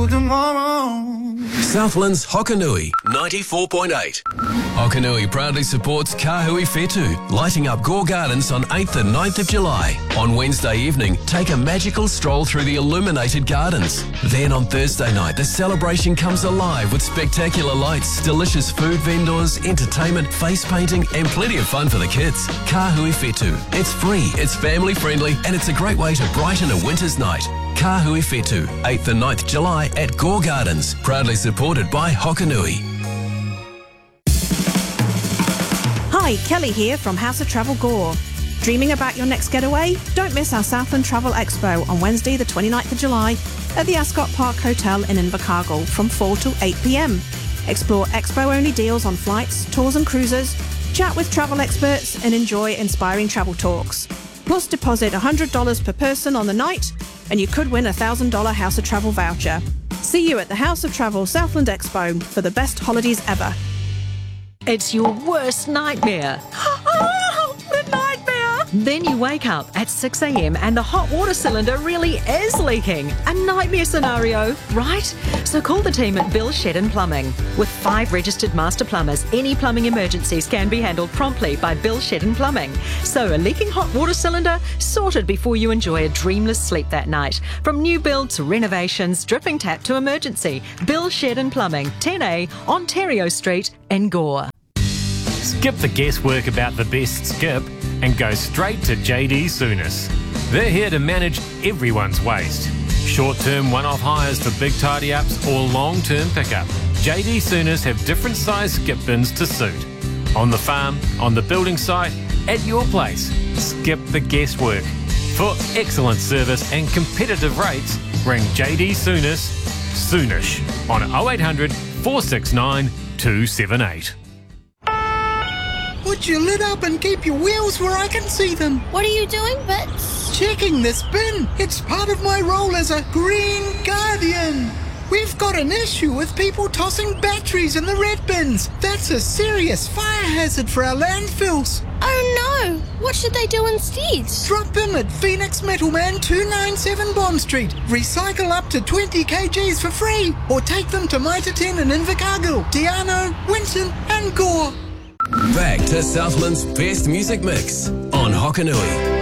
tomorrow. Southland's Hokanui 94.8. Hokanui proudly supports Kahui Whetū, lighting up Gore Gardens on 8th and 9th of July. On Wednesday evening, take a magical stroll through the illuminated gardens. Then on Thursday night, the celebration comes alive with spectacular lights, delicious food vendors, entertainment, face painting, and plenty of fun for the kids. Kahui Whetū. It's free, it's family friendly, and it's a great way to brighten a winter's night. Kahui Whetū, 8th and 9th July at Gore Gardens, proudly supported by Hokanui. Hi, Kelly here from House of Travel Gore. Dreaming about your next getaway? Don't miss our Southland Travel Expo on Wednesday the 29th of July at the Ascot Park Hotel in Invercargill from 4 till 8 p.m. Explore Expo-only deals on flights, tours and cruises, chat with travel experts and enjoy inspiring travel talks. Plus deposit $100 per person on the night and you could win a $1,000 House of Travel voucher. See you at the House of Travel Southland Expo for the best holidays ever. It's your worst nightmare. Oh, the nightmare! Then you wake up at 6 a.m. and the hot water cylinder really is leaking. A nightmare scenario, right? So call the team at Bill Shedden Plumbing. With 5 registered master plumbers, any plumbing emergencies can be handled promptly by Bill Shedden Plumbing. So a leaking hot water cylinder sorted before you enjoy a dreamless sleep that night. From new build to renovations, dripping tap to emergency, Bill Shedden Plumbing, 10A, Ontario Street in Gore. Skip the guesswork about the best skip and go straight to JD Souness. They're here to manage everyone's waste. Short-term one-off hires for big tidy-ups or long-term pickup. JD Souness have different size skip bins to suit. On the farm, on the building site, at your place. Skip the guesswork. For excellent service and competitive rates, ring JD Souness soonish on 0800 469 278. Put your lid up and keep your wheels where I can see them. What are you doing, Bits? Checking this bin. It's part of my role as a Green Guardian. We've got an issue with people tossing batteries in the red bins. That's a serious fire hazard for our landfills. Oh no! What should they do instead? Drop them at Phoenix Metalman 297 Bond Street. Recycle up to 20 kgs for free. Or take them to Mitre 10 in Invercargill, Diano, Winton and Gore. Back to Southland's best music mix on Hokanui.